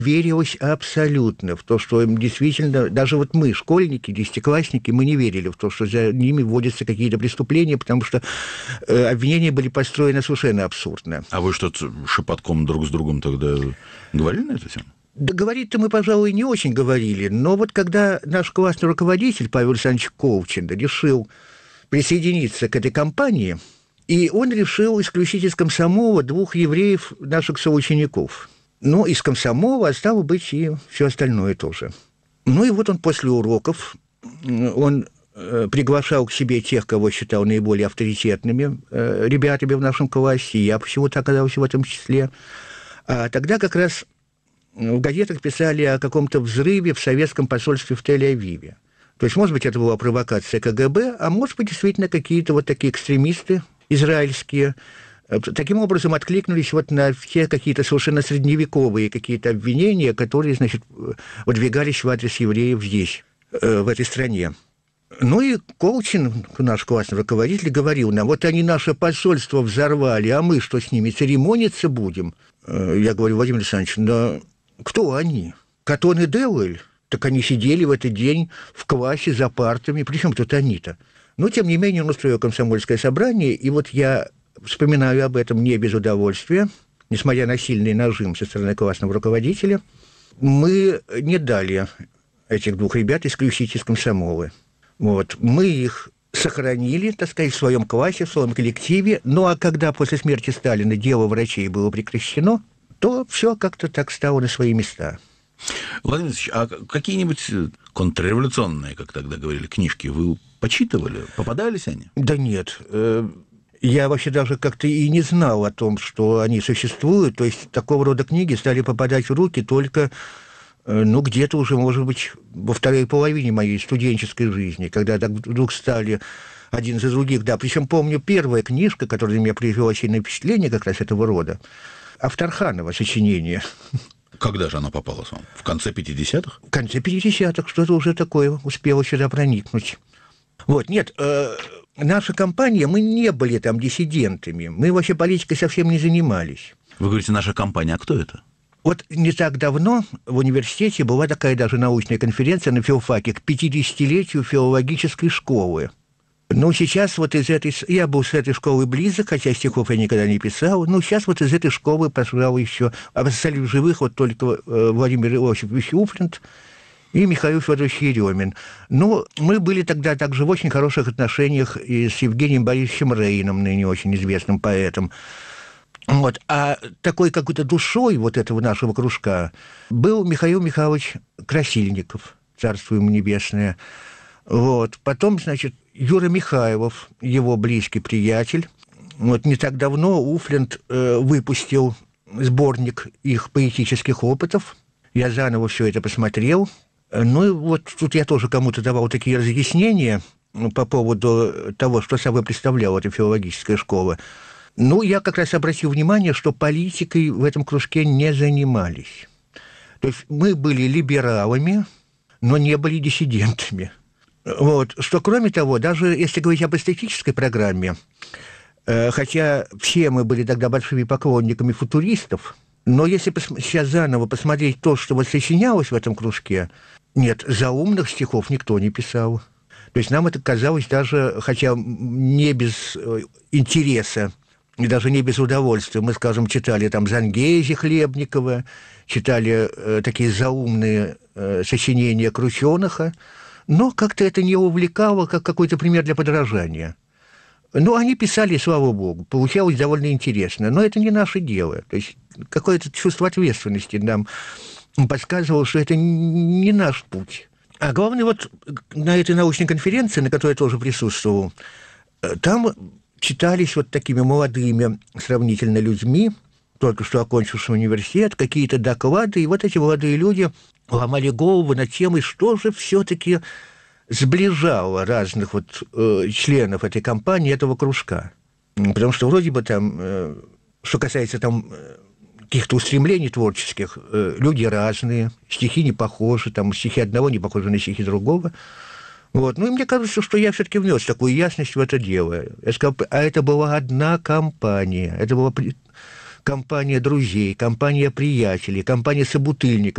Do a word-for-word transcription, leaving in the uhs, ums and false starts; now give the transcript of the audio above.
верилось абсолютно в то, что им действительно, даже вот мы, школьники, десятиклассники, мы не верили в то, что за ними вводятся какие-то преступления, потому что э, обвинения были построены совершенно абсурдно. А вы что-то шепотком друг с другом тогда говорили на эту тему? Да говорить-то мы, пожалуй, не очень говорили, но вот когда наш классный руководитель Павел Александрович Колчин решил присоединиться к этой кампании, и он решил исключить из комсомола двух евреев, наших соучеников. Ну, из комсомола, а стало быть, и все остальное тоже. Ну, и вот он после уроков, он э, приглашал к себе тех, кого считал наиболее авторитетными э, ребятами в нашем классе, и я почему-то оказался в этом числе. А тогда как раз в газетах писали о каком-то взрыве в советском посольстве в Тель-Авиве. То есть, может быть, это была провокация ка гэ бэ, а может быть, действительно, какие-то вот такие экстремисты израильские таким образом откликнулись вот на все какие-то совершенно средневековые какие-то обвинения, которые, значит, выдвигались в адрес евреев здесь, в этой стране. Ну и Колчин, наш классный руководитель, говорил нам, вот они наше посольство взорвали, а мы что с ними, церемониться будем? Я говорю, Владимир Александрович, да кто они? Катон и Деуэль? Так они сидели в этот день в классе за партами, причем тут они-то? Но, тем не менее, он устроил комсомольское собрание, и вот я вспоминаю об этом не без удовольствия, несмотря на сильный нажим со стороны классного руководителя. Мы не дали этих двух ребят исключить из комсомола. Вот. Мы их сохранили, так сказать, в своем классе, в своем коллективе. Ну, а когда после смерти Сталина дело врачей было прекращено, то все как-то так стало на свои места. Владимир Ильич, а какие-нибудь контрреволюционные, как тогда говорили, книжки вы почитывали? Попадались они? Да нет. Я вообще даже как-то и не знал о том, что они существуют. То есть такого рода книги стали попадать в руки только, ну, где-то уже, может быть, во второй половине моей студенческой жизни, когда так вдруг стали один за других. Да, причем помню, первая книжка, которая на меня произвела сильное впечатление как раз этого рода, Авторханова сочинение. Когда же она попалась вам? В конце пятидесятых? В конце пятидесятых, что-то уже такое успело сюда проникнуть. Вот, нет, э, наша компания, мы не были там диссидентами, мы вообще политикой совсем не занимались. Вы говорите, наша компания, а кто это? Вот не так давно в университете была такая даже научная конференция на филфаке к пятидесятилетию филологической школы. Ну, сейчас вот из этой... Я был с этой школы близок, хотя стихов я никогда не писал. Ну, сейчас вот из этой школы, пожалуй, еще остались в живых вот только Владимир Иосифович Уфлинт и Михаил Федорович Еремин. Но мы были тогда также в очень хороших отношениях и с Евгением Борисовичем Рейном, ныне очень известным поэтом. Вот. А такой какой-то душой вот этого нашего кружка был Михаил Михайлович Красильников, царство ему небесное. Вот. Потом, значит, Юра Михайлов, его близкий приятель. Вот не так давно Уфлинт э, выпустил сборник их поэтических опытов. Я заново все это посмотрел. Ну и вот тут я тоже кому-то давал такие разъяснения по поводу того, что собой представляла эта филологическая школа. Ну, я как раз обратил внимание, что политикой в этом кружке не занимались. То есть мы были либералами, но не были диссидентами. Вот. Что, кроме того, даже если говорить об эстетической программе, э, хотя все мы были тогда большими поклонниками футуристов, но если пос- сейчас заново посмотреть то, что вот сочинялось в этом кружке, нет, заумных стихов никто не писал. То есть нам это казалось даже, хотя не без э, интереса, и даже не без удовольствия. Мы, скажем, читали там Зангези Хлебникова, читали э, такие заумные э, сочинения Крученыха, но как-то это не увлекало, как какой-то пример для подражания. Ну, они писали, слава богу, получалось довольно интересно, но это не наше дело. То есть какое-то чувство ответственности нам подсказывало, что это не наш путь. А главное, вот на этой научной конференции, на которой я тоже присутствовал, там читались вот такими молодыми сравнительно людьми, только что окончившие университет, какие-то доклады, и вот эти молодые люди ломали голову над темой, что же все-таки сближало разных вот э, членов этой компании, этого кружка. Потому что вроде бы там, э, что касается там э, каких-то устремлений творческих, э, люди разные, стихи не похожи, там стихи одного не похожи на стихи другого. Вот. Ну и мне кажется, что я все-таки внес такую ясность в это дело. Я сказал, а это была одна компания, это была компания друзей, компания приятелей, компания собутыльников.